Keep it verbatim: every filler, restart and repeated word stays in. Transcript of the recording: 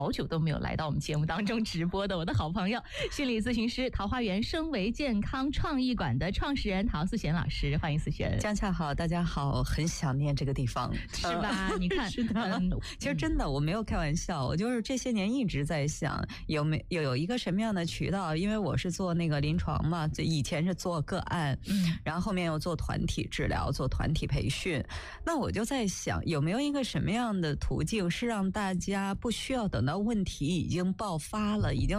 好久都没有来到我们节目当中直播的我的好朋友，心理咨询师桃花源生为健康创意馆的创始人陶思贤老师，欢迎思贤。 江恰好，大家好，很想念这个地方， 是吧？呃、你看， 是的、嗯。其实真的，我没有开玩笑，我就是这些年一直在想，有没有有一个什么样的渠道？因为我是做那个临床嘛，以前是做个案，嗯，然后后面又做团体治疗，做团体培训。那我就在想，有没有一个什么样的途径是让大家不需要等到问题已经爆发了，已经